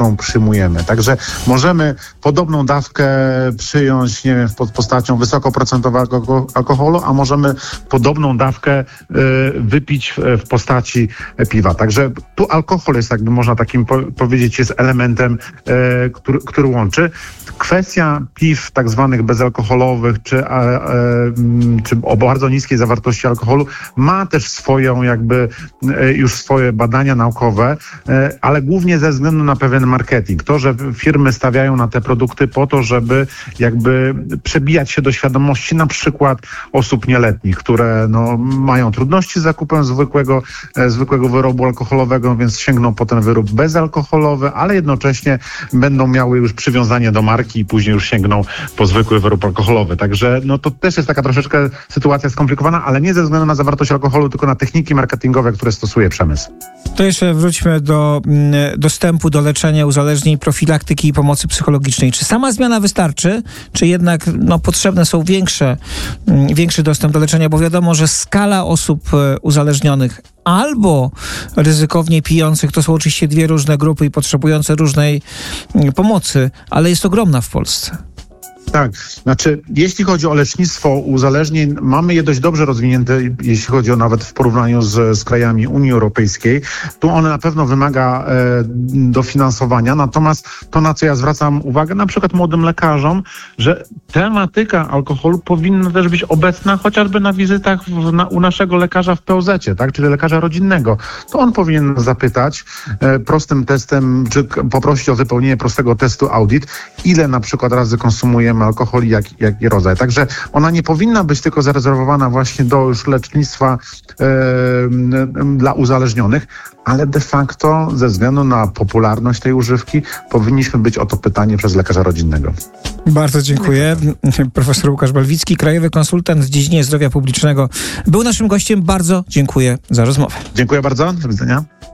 którą przyjmujemy. Także możemy podobną dawkę przyjąć, nie wiem, pod postacią wysokoprocentowego alkoholu, a możemy podobną dawkę wypić w postaci piwa. Także tu alkohol jest, jakby można takim powiedzieć, jest elementem, który łączy. Kwestia piw tak zwanych bezalkoholowych, czy o bardzo niskiej zawartości alkoholu ma też już swoje badania naukowe, ale głównie ze względu na pewien marketing. To, że firmy stawiają na te produkty po to, żeby jakby przebijać się do świadomości na przykład osób nieletnich, które mają trudności z zakupem zwykłego wyrobu alkoholowego, więc sięgną po ten wyrób bezalkoholowy, ale jednocześnie będą miały już przywiązanie do marki i później już sięgną po zwykły wyrób alkoholowy. Także to też jest taka troszeczkę sytuacja skomplikowana, ale nie ze względu na zawartość alkoholu, tylko na techniki marketingowe, które stosuje przemysł. To jeszcze wróćmy do dostępu do leczenia uzależnień, profilaktyki i pomocy psychologicznej. Czy sama zmiana wystarczy, czy jednak potrzebne są większy dostęp do leczenia, bo wiadomo, że skala osób uzależnionych albo ryzykownie pijących to są oczywiście dwie różne grupy i potrzebujące różnej pomocy, ale jest ogromna w Polsce. Tak, jeśli chodzi o lecznictwo uzależnień, mamy je dość dobrze rozwinięte, jeśli chodzi o nawet w porównaniu z krajami Unii Europejskiej. Tu one na pewno wymaga dofinansowania, natomiast to, na co ja zwracam uwagę, na przykład młodym lekarzom, że tematyka alkoholu powinna też być obecna chociażby na wizytach u naszego lekarza w POZ-cie, tak, czyli lekarza rodzinnego. To on powinien zapytać prostym testem, czy poprosić o wypełnienie prostego testu audit, ile na przykład razy konsumujemy alkohol i jaki rodzaj. Także ona nie powinna być tylko zarezerwowana właśnie do już lecznictwa dla uzależnionych, ale de facto ze względu na popularność tej używki powinniśmy być o to pytani przez lekarza rodzinnego. Bardzo dziękuję. Profesor Łukasz Balwicki, krajowy konsultant w dziedzinie zdrowia publicznego, był naszym gościem. Bardzo dziękuję za rozmowę. Dziękuję bardzo. Do widzenia.